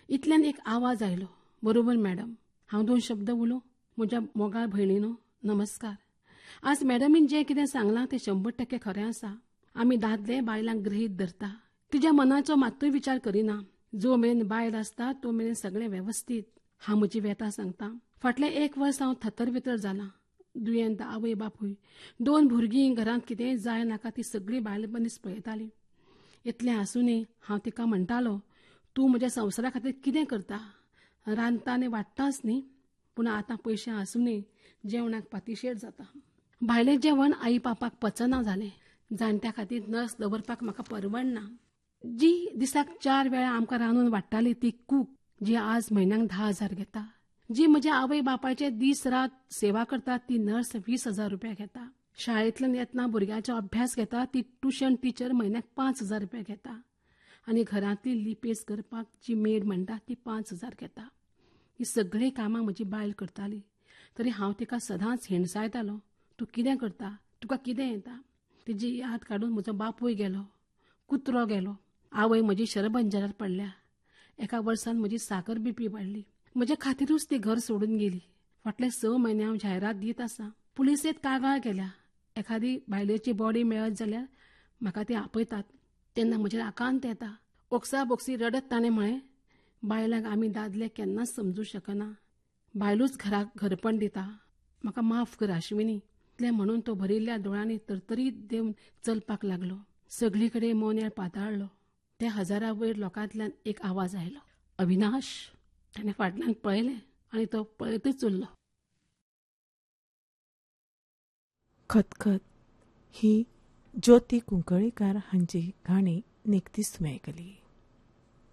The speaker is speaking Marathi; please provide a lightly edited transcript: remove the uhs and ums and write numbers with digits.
इतल्यान एक आवाज आयलो, बरोबर मॅडम. हांव 2 शब्द उलोवं. म्हज्या मोगाळ भयणीनो, नमस्कार. आज मॅडमीन जें कितें सांगलां तें 100% खरें आसा. आमी दादले बायलांक गृहीत धरता. तिच्या मनाचो मात्तूय विचार करिना. जो मेरेन बायल आसता तो मेरेन सगळें वेवस्थीत. हांव म्हजी व्यथा सांगतां. फाटलें 1 वर्स हांव थतरबितर जालां. दुयेंत आवय बापूय, 2 भुरगीं, घरांत कितेंय जाय नाका ती सगळी बायल मनीस पळयताली. इतलें आसूनय हांव तिका म्हणटालो, तूं म्हज्या संवसारा खातीर कितें करता? रांदता आनी वाडटाच न्ही. पूण आतां पयशे आसूनय जेवणाक पातीशेर जाता. भायलें जेवण आई बापाक पचना जालें. जाणट्या खातीर नर्स दवरपाक म्हाका परवडना. जी दिसाक 4 वेळा आमकां रांदून वाडटाली ती कूक, जी आज म्हयन्याक 10,000 घेता. जी म्हज्या आवय बापायचे दीस रात सेवा करता ती नर्स 20,000 रुपया घेता. शाळेंतल्यान येतना भुरग्याचो अभ्यास घेता ती ट्युशन टीचर म्हयन्याक 5,000 रुपया घेता. आनी घरांतली लिपेस करपाक जी मेड म्हणटा ती 5,000 घेता. ही सगळीं कामां म्हजी बायल करताली. तरी हांव तिका सदांच हिणसायतालो, तूं कितें करता, तुका कितें येता? तिजी याद काडून म्हजो बापूय गेलो, कुत्रो गेलो, आवय म्हजी शरबंजारार पडल्या. एका वर्सान म्हजी साकर बीपी वाडली. म्हजे खातीरूच ती घर सोडून गेली. फाटले 6 म्हयने हांव जायरात दीत आसां. पुलिसेंत कागाळ केल्या. एखादी बायलेची बॉडी मेळत जाल्यार म्हाका ती आपयतात. तेन्ना म्हजेर आकांत येता. ओक्सा बोक्सी रडत ताणें म्हळें, बायलांक आमी दादले केन्नाच समजूं शकना. बायलूच घराक घरपण दिता. म्हाका माफ कर आश्विनी. इतलें म्हणून तो भरिल्ल्या दोळ्यांनी तरतरीत देवन चलपाक लागलो. सगळी कडेन मोनेळ पाताळलो. त्या 1000 वयर लोकांतल्यान एक आवाज आयलो, अविनाश. ताणें फाटल्यान पळयलें आनी तो पळयतच उरलो. खतखत ही ज्योती कुंकळीकार हांची काणी निखटीच तुमी आयकली.